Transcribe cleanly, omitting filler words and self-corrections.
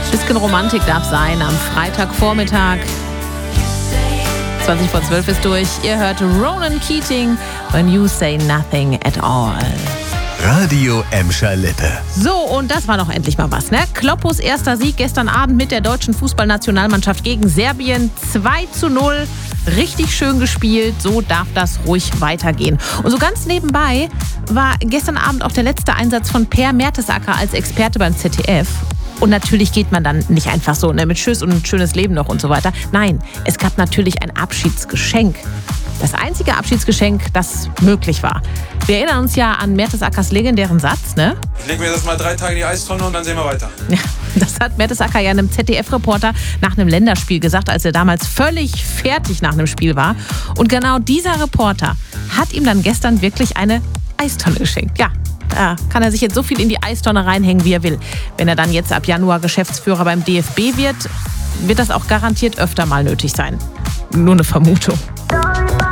Bisschen Romantik darf sein am Freitagvormittag. 20 vor 12 ist durch. Ihr hört Ronan Keating, When You Say Nothing at All. Radio Emscher Lippe. So, und das war doch endlich mal was, ne? Kloppos erster Sieg gestern Abend mit der deutschen Fußballnationalmannschaft gegen Serbien. 2:0. Richtig schön gespielt. So darf das ruhig weitergehen. Und so ganz nebenbei war gestern Abend auch der letzte Einsatz von Per Mertesacker als Experte beim ZDF. Und natürlich geht man dann nicht einfach so, ne, mit Tschüss und ein schönes Leben noch und so weiter. Nein, es gab natürlich ein Abschiedsgeschenk. Das einzige Abschiedsgeschenk, das möglich war. Wir erinnern uns ja an Mertesackers legendären Satz, ne? Ich lege mir das mal 3 Tage in die Eistonne und dann sehen wir weiter. Ja, das hat Mertesacker ja einem ZDF-Reporter nach einem Länderspiel gesagt, als er damals völlig fertig nach einem Spiel war. Und genau dieser Reporter hat ihm dann gestern wirklich eine Eistonne geschenkt. Ja. Da kann er sich jetzt so viel in die Eistonne reinhängen, wie er will. Wenn er dann jetzt ab Januar Geschäftsführer beim DFB wird, wird das auch garantiert öfter mal nötig sein. Nur eine Vermutung.